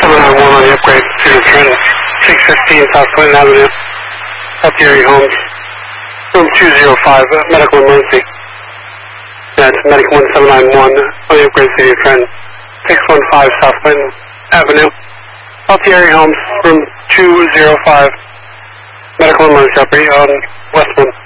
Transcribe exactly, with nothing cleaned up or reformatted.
seven nine one on the upgrade to the trend, six fifteen South Clinton Avenue, Altieri Homes, room two oh five, uh, medical emergency. That's Medic one seven nine one on the upgrade city of trend, six one five South Clinton Avenue, Altieri Homes, room two oh five, medical emergency on Westman.